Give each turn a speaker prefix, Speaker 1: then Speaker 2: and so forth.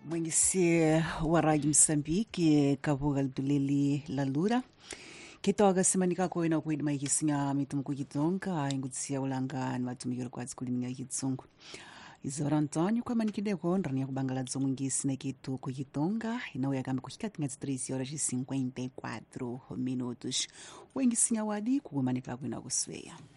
Speaker 1: Mwengisi wa Rádio Moçambique, Kavuga Duleli Lalura. Kitoga semanika ko ina kwidi maikisinga mitum kukitonga ingutsia ulanga ni matumikiro kwa zikulimia kitsungu. Izora Antonio kwa manikide ko ndani ya kubangala zomungisi na kitu kukitonga inawe yakamba kushikati ngati 3:54 minutos. Wengisinga wadi kumanika kwina kusweya.